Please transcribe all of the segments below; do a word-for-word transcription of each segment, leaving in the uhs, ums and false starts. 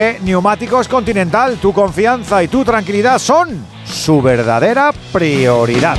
Neumáticos Continental, tu confianza y tu tranquilidad son su verdadera prioridad.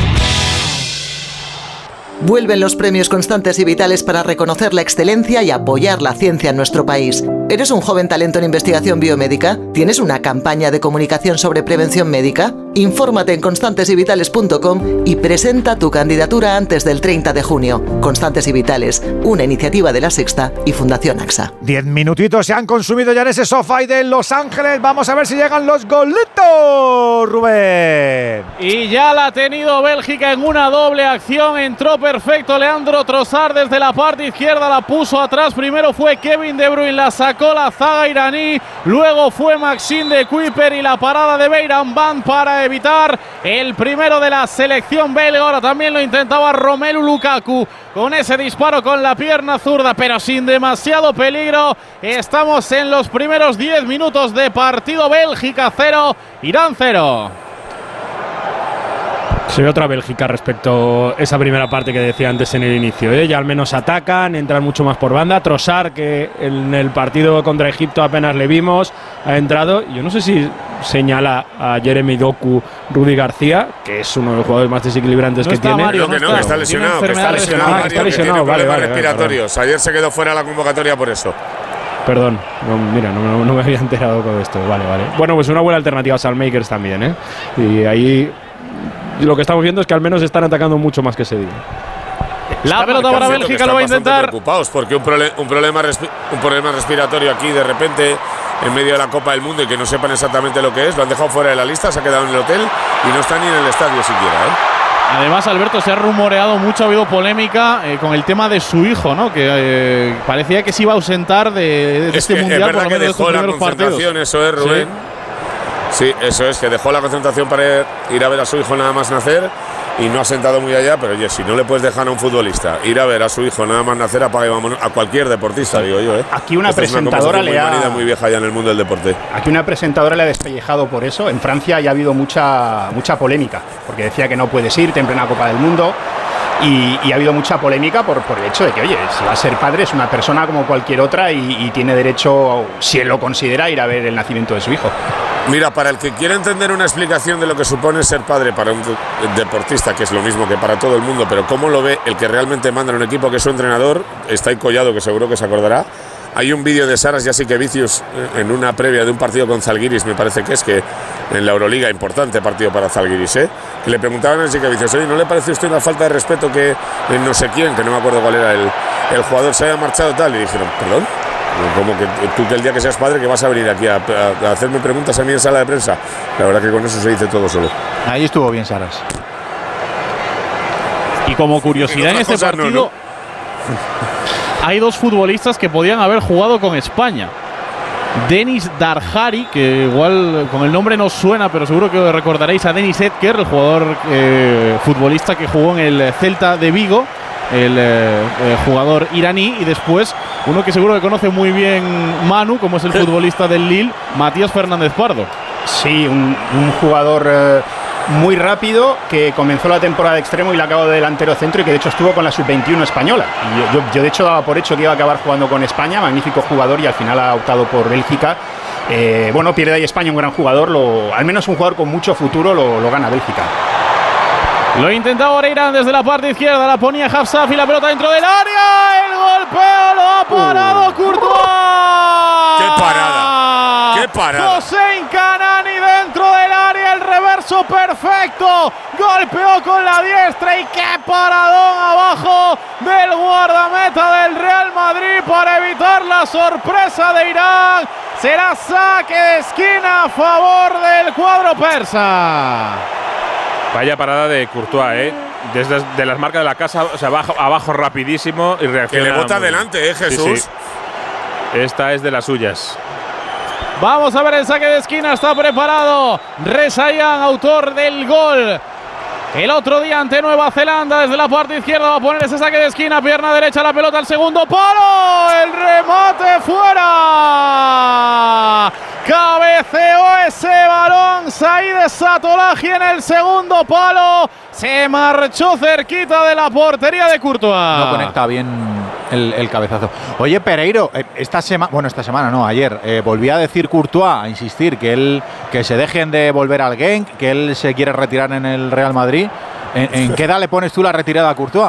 Vuelven los premios Constantes y Vitales para reconocer la excelencia y apoyar la ciencia en nuestro país. ¿Eres un joven talento en investigación biomédica? ¿Tienes una campaña de comunicación sobre prevención médica? Infórmate en constantes y vitales punto com y presenta tu candidatura antes del treinta de junio. Constantes y Vitales, una iniciativa de La Sexta y Fundación AXA. Diez minutitos se han consumido ya en ese sofá de Los Ángeles. Vamos a ver si llegan los golitos, Rubén. Y ya la ha tenido Bélgica en una doble acción. Entró perfecto Leandro Trossard desde la parte izquierda, la puso atrás. Primero fue Kevin De Bruyne, la sacó la zaga iraní. Luego fue Maxime de Kuiper y la parada de Beiran Band para evitar el primero de la selección belga. Ahora también lo intentaba Romelu Lukaku con ese disparo con la pierna zurda, pero sin demasiado peligro. Estamos en los primeros diez minutos de partido. Bélgica cero, Irán cero. Se ve otra Bélgica respecto a esa primera parte que decía antes en el inicio, ¿eh? Ya al menos atacan, entran mucho más por banda. Trossard, que en el partido contra Egipto apenas le vimos, ha entrado. Yo no sé si señala a Jeremy Doku Rudy García, que es uno de los jugadores más desequilibrantes no que está tiene. Mario, no, que no, no, que está, está lesionado, que está lesionado, ah, Mario, está lesionado, que tiene vale, problemas vale, respiratorios. vale, Ayer se quedó fuera de la convocatoria por eso. Perdón, no, mira, no, no me había enterado con esto. Vale, vale. Bueno, pues una buena alternativa a Salmakers también, ¿eh? Y ahí lo que estamos viendo es que al menos están atacando mucho más que Sedin. La Está pelota para Bélgica, lo va a intentar. Preocupados porque un, prole un, problema un problema respiratorio aquí de repente en medio de la Copa del Mundo y que no sepan exactamente lo que es. Lo han dejado fuera de la lista, se ha quedado en el hotel y no está ni en el estadio siquiera, ¿eh? Además, Alberto, se ha rumoreado mucho, ha habido polémica eh, con el tema de su hijo, ¿no? Que eh, parecía que se iba a ausentar de, de es este que mundial. Es verdad por que lo menos dejó de la estos concentración, partidos. eso es, Rubén. Sí. sí, eso es, que dejó la concentración para ir a ver a su hijo nada más nacer y no ha sentado muy allá, pero oye, si no le puedes dejar a un futbolista ir a ver a su hijo nada más nacer, apaga y vámonos, a cualquier deportista, digo yo, ¿eh? Aquí una Esta presentadora es una le ha… muy manida, muy vieja ya en el mundo del deporte. Aquí una presentadora le ha despellejado por eso. En Francia ya ha habido mucha, mucha polémica, porque decía que no puedes irte en plena Copa del Mundo. Y, y ha habido mucha polémica por, por el hecho de que, oye, si va a ser padre es una persona como cualquier otra y, y tiene derecho, si él lo considera, a ir a ver el nacimiento de su hijo. Mira, para el que quiera entender una explicación de lo que supone ser padre para un deportista, que es lo mismo que para todo el mundo, pero cómo lo ve el que realmente manda en un equipo, que es su entrenador, está ahí Collado, que seguro que se acordará. Hay un vídeo de Saras Jasikevičius en una previa de un partido con Zalgiris, me parece que es que en la Euroliga, importante partido para Zalgiris, ¿eh? Que le preguntaban a Jasikevičius, oye, ¿no le parece a usted una falta de respeto que en no sé quién, que no me acuerdo cuál era el, el jugador, se haya marchado tal? Y dijeron, perdón, como que tú que el día que seas padre que vas a venir aquí a, a, a hacerme preguntas a mí en sala de prensa. La verdad que con eso se dice todo solo. Ahí estuvo bien Saras. Y como curiosidad en este partido… No, ¿no? Hay dos futbolistas que podían haber jugado con España. Denis Darhari, que igual con el nombre no suena, pero seguro que recordaréis a Denis Edker, el jugador eh, futbolista que jugó en el Celta de Vigo, el eh, eh, jugador iraní, y después uno que seguro que conoce muy bien Manu, como es el futbolista del Lille, Matías Fernández Pardo. Sí, un, un jugador… Eh muy rápido, que comenzó la temporada de extremo y la acabó de delantero centro y que de hecho estuvo con la sub veintiuno española. Y yo, yo, yo de hecho daba por hecho que iba a acabar jugando con España, magnífico jugador, y al final ha optado por Bélgica. Eh, bueno, pierde ahí España un gran jugador, lo, al menos un jugador con mucho futuro, lo, lo gana Bélgica. Lo intentaba Oreirán desde la parte izquierda, la ponía Hafsaf y la pelota dentro del área. El golpeo lo ha parado uh. Courtois. ¡Qué parada! ¡Qué parada! Hossein Kanani dentro del área, el reverso perfecto. Golpeó con la diestra y qué paradón abajo del guardameta del Real Madrid para evitar la sorpresa de Irán. Será saque de esquina a favor del cuadro persa. Vaya parada de Courtois, ¿eh? Desde de las marcas de la casa, o sea, abajo, abajo rapidísimo y reacciona. Que le bota adelante, ¿eh, Jesús? Sí, sí. Esta es de las suyas. Vamos a ver el saque de esquina, está preparado Rezaian, autor del gol el otro día ante Nueva Zelanda. Desde la parte izquierda va a poner ese saque de esquina, pierna derecha, la pelota al segundo palo, el remate fuera. Cabeceó ese balón Said Satoraji en el segundo palo, se marchó cerquita de la portería de Courtois. No conecta bien el, el cabezazo. Oye, Pereiro, esta semana, bueno, esta semana no, ayer, eh, volví a decir Courtois, a insistir, que él que se dejen de volver al Genk, que él se quiere retirar en el Real Madrid. ¿En, en qué edad le pones tú la retirada a Courtois?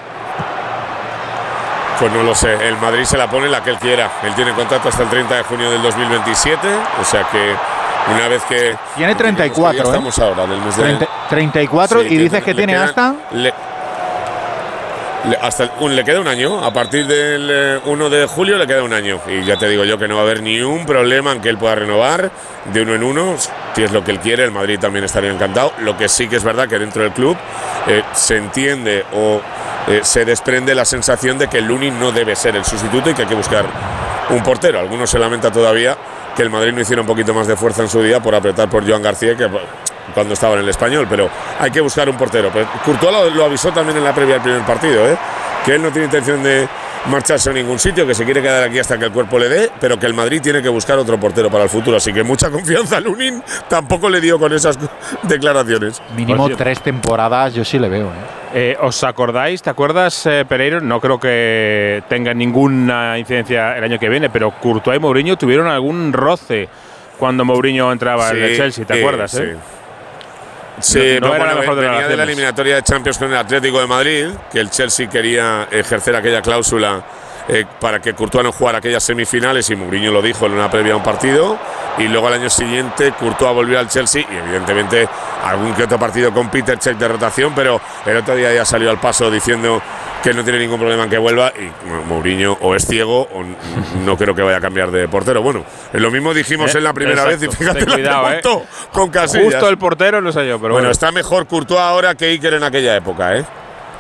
Pues no lo sé, el Madrid se la pone la que él quiera. Él tiene contrato hasta el treinta de junio del dos mil veintisiete, o sea que una vez que… Tiene treinta y cuatro, ¿eh? Estamos ahora, del mes de… treinta, treinta y cuatro sí, y dices que tiene quedan, hasta… Le, le, hasta un, le queda un año, a partir del eh, uno de julio le queda un año. Y ya te digo yo que no va a haber ni un problema en que él pueda renovar de uno en uno, si es lo que él quiere. El Madrid también estaría encantado. Lo que sí que es verdad que dentro del club eh, se entiende o… Eh, se desprende la sensación de que Lunin no debe ser el sustituto y que hay que buscar un portero. Algunos se lamenta todavía que el Madrid no hiciera un poquito más de fuerza en su día por apretar por Joan García, que cuando estaba en el Español, pero hay que buscar un portero. Pero Courtois lo, lo avisó también en la previa del primer partido, ¿eh? que él no tiene intención de marcharse a ningún sitio, que se quiere quedar aquí hasta que el cuerpo le dé, pero que el Madrid tiene que buscar otro portero para el futuro. Así que mucha confianza a Lunin tampoco le dio con esas declaraciones. Mínimo tres temporadas yo sí le veo, ¿eh? Eh, ¿Os acordáis? ¿Te acuerdas, eh, Pereiro? No creo que tenga ninguna incidencia el año que viene, pero Courtois y Mourinho tuvieron algún roce cuando Mourinho entraba sí, en el Chelsea, ¿te eh, acuerdas? Sí, eh? sí no, no era bueno, la mejor venía de, de la eliminatoria de Champions con el Atlético de Madrid, que el Chelsea quería ejercer aquella cláusula eh, para que Courtois no jugara aquellas semifinales, y Mourinho lo dijo en una previa a un partido. Y luego al año siguiente Courtois volvió al Chelsea y evidentemente algún que otro partido con Peter Cech de rotación, pero el otro día ya salió al paso diciendo que no tiene ningún problema en que vuelva, y Mourinho o es ciego o no creo que vaya a cambiar de portero. Bueno, lo mismo dijimos eh, en la primera exacto. vez y fíjate cuidado, la que montó eh. con Casillas. Justo el portero no sé yo, pero bueno, bueno. Está mejor Courtois ahora que Iker en aquella época, ¿eh?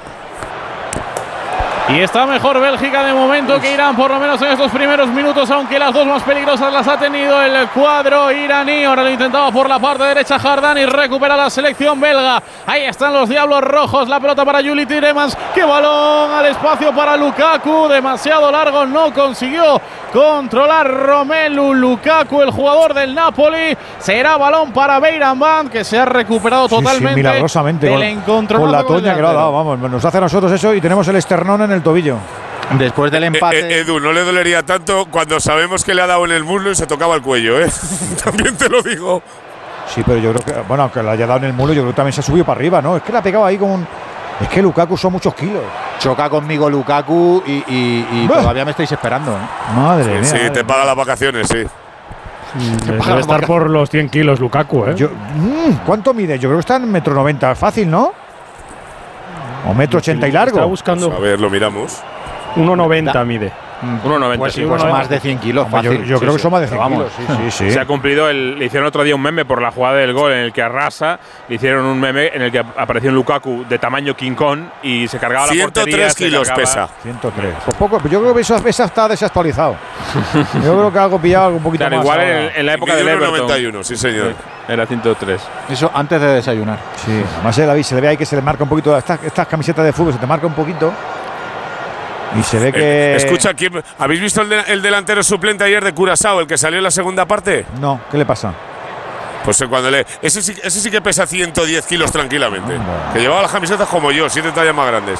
Y está mejor Bélgica de momento que Irán, por lo menos en estos primeros minutos, aunque las dos más peligrosas las ha tenido el cuadro iraní. Ahora lo intentaba por la parte derecha Jardán y recupera la selección belga. Ahí están los Diablos Rojos, la pelota para Juli Tielemans. ¡Qué balón al espacio para Lukaku! Demasiado largo, no consiguió controlar Romelu Lukaku, el jugador del Napoli. Será balón para Beiranvand, que se ha recuperado sí, totalmente sí, milagrosamente con, con la toña que lo ha dado. Vamos, nos hace a nosotros eso y tenemos el esternón en el tobillo. Después del empate… Eh, eh, Edu, no le dolería tanto cuando sabemos que le ha dado en el muslo y se tocaba el cuello, ¿eh? También te lo digo. Sí, pero yo creo que, bueno, aunque le haya dado en el muslo, yo creo que también se ha subido para arriba, ¿no? Es que la ha pegado ahí como un… Es que Lukaku son muchos kilos. Choca conmigo Lukaku y, y, y todavía me estáis esperando, ¿eh? Madre sí, mía. Sí, madre te paga las vacaciones, sí. Debe estar vacaciones. Por los cien kilos Lukaku, ¿eh? Yo, mmm, ¿cuánto mide? Yo creo que está en metro noventa. Fácil, ¿no? O metro ochenta y largo. Está buscando… Pues a ver, lo miramos. uno noventa mide. uno noventa, pues, sí, pues uno más de cien kilos. Yo, yo sí, creo sí. que son más de cien Vamos. kilos. Sí, sí, sí. Se ha cumplido, el, le hicieron otro día un meme por la jugada del gol en el que arrasa. Le hicieron un meme en el que apareció un Lukaku de tamaño King Kong y se cargaba la portería. ciento tres kilos pesa. ciento tres. Pues poco, yo creo que eso, eso está desactualizado. Yo creo que algo pillado algo un poquito claro, más. Igual en, en la época del Everton. noventa y uno, sí señor. Sí, era ciento tres. Eso antes de desayunar. Sí, además se le, se le ve ahí que se le marca un poquito. Estas, estas camisetas de fútbol se te marca un poquito. Y se ve que… Eh, escucha, ¿quién, ¿habéis visto el, de, el delantero suplente ayer de Curazao, el que salió en la segunda parte? No, ¿qué le pasa? Pues cuando le… Ese sí, ese sí que pesa ciento diez kilos tranquilamente. Anda. Que llevaba las camisetas como yo, siete tallas más grandes.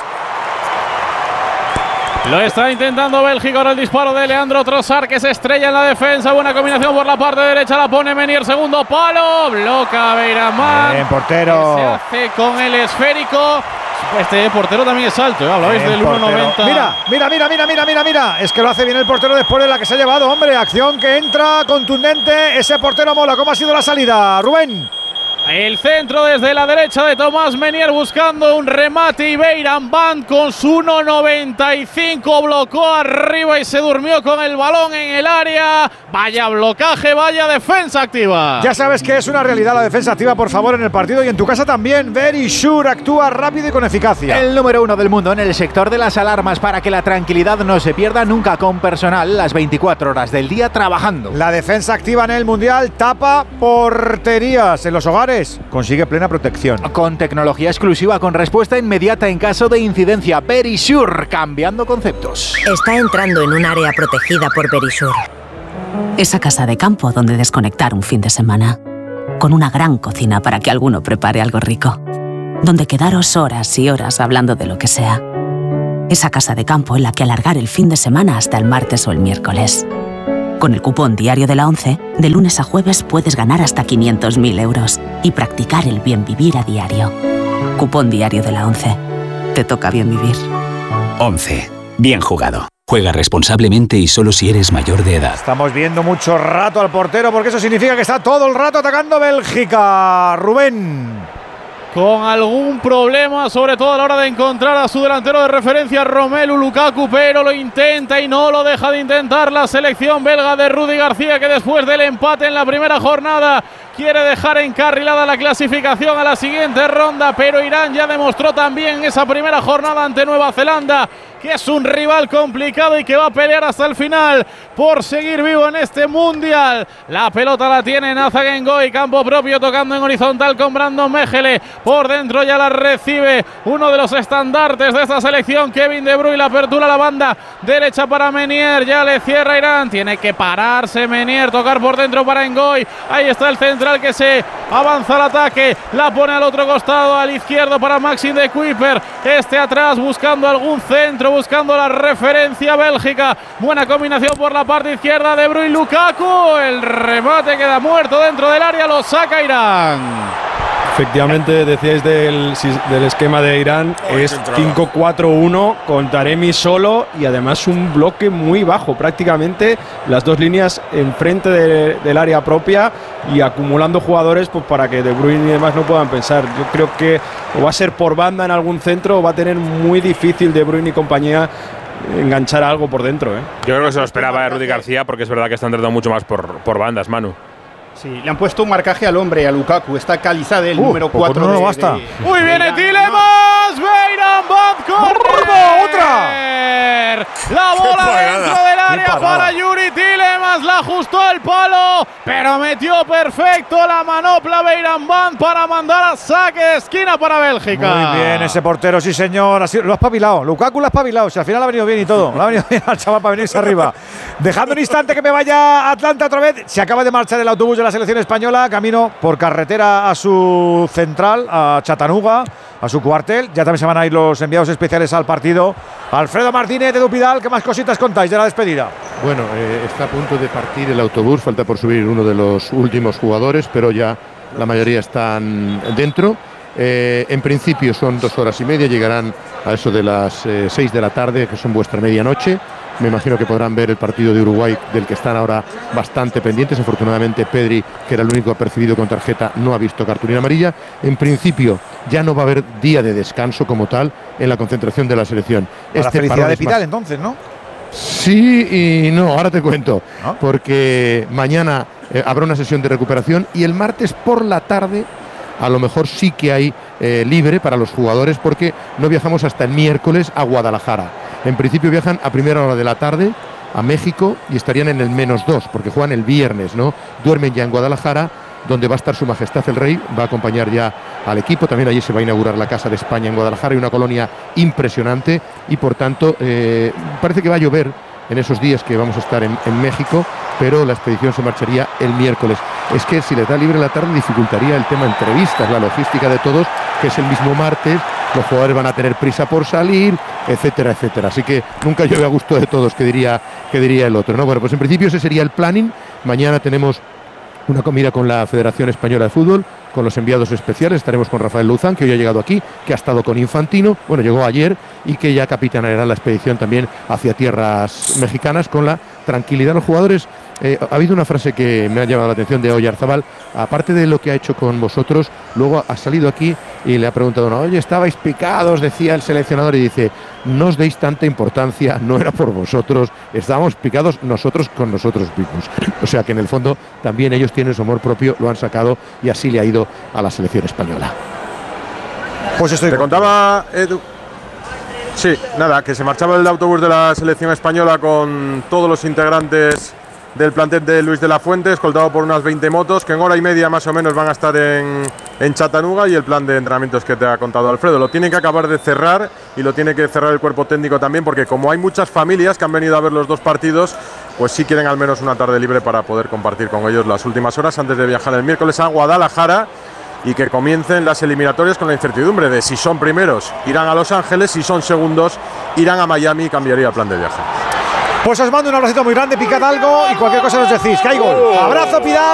Lo está intentando Bélgica, ahora el disparo de Leandro Trossard, que se estrella en la defensa. Buena combinación por la parte derecha, la pone Menier, segundo palo, bloca Beiranvand. Bien, portero. Se hace con el esférico. Este portero también es alto, ¿eh? Hablabais del uno noventa. Mira, mira, mira, mira, mira, mira, mira. Es que lo hace bien el portero después de la que se ha llevado, hombre. Acción que entra, contundente. Ese portero mola. ¿Cómo ha sido la salida, Rubén? El centro desde la derecha de Tomás Menier buscando un remate y Beiranvand con su uno noventa y cinco blocó arriba y se durmió con el balón en el área. Vaya blocaje, vaya defensa activa. Ya sabes que es una realidad la defensa activa, por favor, en el partido y en tu casa también. Verisure actúa rápido y con eficacia. El número uno del mundo en el sector de las alarmas para que la tranquilidad no se pierda nunca, con personal las veinticuatro horas del día trabajando. La defensa activa en el Mundial tapa porterías en los hogares. Consigue plena protección. Con tecnología exclusiva, con respuesta inmediata en caso de incidencia. Verisure, cambiando conceptos. Está entrando en un área protegida por Verisure. Esa casa de campo donde desconectar un fin de semana. Con una gran cocina para que alguno prepare algo rico. Donde quedaros horas y horas hablando de lo que sea. Esa casa de campo en la que alargar el fin de semana hasta el martes o el miércoles. Con el cupón diario de la ONCE, de lunes a jueves puedes ganar hasta quinientos mil euros y practicar el bien vivir a diario. Cupón diario de la ONCE. Te toca bien vivir. ONCE. Bien jugado. Juega responsablemente y solo si eres mayor de edad. Estamos viendo mucho rato al portero porque eso significa que está todo el rato atacando Bélgica. Rubén. Con algún problema, sobre todo a la hora de encontrar a su delantero de referencia, Romelu Lukaku, pero lo intenta y no lo deja de intentar la selección belga de Rudi García, que después del empate en la primera jornada quiere dejar encarrilada la clasificación a la siguiente ronda, pero Irán ya demostró también en esa primera jornada ante Nueva Zelanda que es un rival complicado y que va a pelear hasta el final por seguir vivo en este mundial. La pelota la tiene Nazan Ngoy, campo propio, tocando en horizontal con Brandon Mejele. Por dentro ya la recibe uno de los estandartes de esta selección, Kevin De Bruyne. La apertura a la banda derecha para Menier, ya le cierra Irán. Tiene que pararse Menier, tocar por dentro para Ngoy. Ahí está el central que se avanza al ataque, la pone al otro costado, al izquierdo para Maxime de Kuiper. Este atrás buscando algún centro, buscando la referencia Bélgica. Buena combinación por la parte izquierda, De Bruyne, Lukaku. El remate queda muerto dentro del área, lo saca Irán. Efectivamente, decíais del, del esquema de Irán, oh, es cinco cuatro uno con Taremi solo y además un bloque muy bajo, prácticamente las dos líneas enfrente de, del área propia y acumulando jugadores pues, para que De Bruyne y demás no puedan pensar. Yo creo que o va a ser por banda en algún centro o va a tener muy difícil De Bruyne y compañía enganchar algo por dentro. ¿eh? Yo creo que se lo esperaba de Rudi García porque es verdad que están tratando mucho más por, por bandas, Manu. Sí, le han puesto un marcaje al hombre, a Lukaku. Está Calizade, el uh, número cuatro. No, no basta. De, Muy bien, Tilemans. Beiran Van corner. ¡Otra! La bola dentro del área para Yuri Tilemans. La ajustó el palo, pero metió perfecto la manopla Beiran Van para mandar a saque de esquina para Bélgica. Muy bien, ese portero, sí señor. Así, lo ha espabilado. Lukaku lo ha espabilado. O sea, al final ha venido bien y todo. Lo ha venido bien al chaval para venirse arriba. Dejando un instante que me vaya a Atlanta otra vez. Se acaba de marchar el autobús de la selección española, camino por carretera a su central, a Chattanooga, a su cuartel. Ya también se van a ir los enviados especiales al partido. Alfredo Martínez, Edu Pidal, ¿qué más cositas contáis de la despedida? Bueno, eh, está a punto de partir el autobús, falta por subir uno de los últimos jugadores, pero ya la mayoría están dentro. Eh, en principio son dos horas y media, llegarán a eso de las eh, seis de la tarde, que son vuestra medianoche. Me imagino que podrán ver el partido de Uruguay, del que están ahora bastante pendientes. Afortunadamente Pedri, que era el único apercibido con tarjeta, no ha visto cartulina amarilla. En principio ya no va a haber día de descanso como tal en la concentración de la selección. Para este la felicidad de Pidal, entonces, ¿no? Sí y no, ahora te cuento. ¿No? Porque mañana eh, habrá una sesión de recuperación y el martes por la tarde a lo mejor sí que hay eh, libre para los jugadores, porque no viajamos hasta el miércoles a Guadalajara. En principio viajan a primera hora de la tarde a México y estarían en el menos dos, porque juegan el viernes, ¿no? Duermen ya en Guadalajara, donde va a estar su majestad el rey, va a acompañar ya al equipo. También allí se va a inaugurar la Casa de España en Guadalajara y una colonia impresionante, y por tanto eh, parece que va a llover en esos días que vamos a estar en, en México, pero la expedición se marcharía el miércoles. Es que si les da libre la tarde dificultaría el tema entrevistas, la logística de todos, que es el mismo martes, los jugadores van a tener prisa por salir, etcétera, etcétera. Así que nunca llueve a gusto de todos, que diría, que diría el otro, ¿no? Bueno, pues en principio ese sería el planning. Mañana tenemos una comida con la Federación Española de Fútbol, con los enviados especiales. Estaremos con Rafael Luzán, que hoy ha llegado aquí, que ha estado con Infantino, bueno, llegó ayer, y que ya capitaneará la expedición también hacia tierras mexicanas con la tranquilidad de los jugadores. Eh, ha habido una frase que me ha llamado la atención de Oyarzabal, aparte de lo que ha hecho con vosotros, luego ha salido aquí y le ha preguntado, no, oye, estabais picados, decía el seleccionador, y dice, no os deis tanta importancia, no era por vosotros, estábamos picados nosotros con nosotros mismos. O sea que en el fondo también ellos tienen su amor propio, lo han sacado y así le ha ido a la selección española. Pues estoy Te contaba, Edu. Sí, nada, que se marchaba el autobús de la selección española con todos los integrantes del plantel de Luis de la Fuente, escoltado por unas veinte motos, que en hora y media más o menos van a estar en, en Chattanooga, y el plan de entrenamientos que te ha contado Alfredo. Lo tienen que acabar de cerrar y lo tiene que cerrar el cuerpo técnico también, porque como hay muchas familias que han venido a ver los dos partidos, pues sí quieren al menos una tarde libre para poder compartir con ellos las últimas horas antes de viajar el miércoles a Guadalajara. y que comiencen las eliminatorias con la incertidumbre de si son primeros irán a Los Ángeles, si son segundos irán a Miami y cambiaría el plan de viaje. Pues os mando un abracito muy grande, picad algo y cualquier cosa nos decís. Que hay gol. Abrazo, Pidal.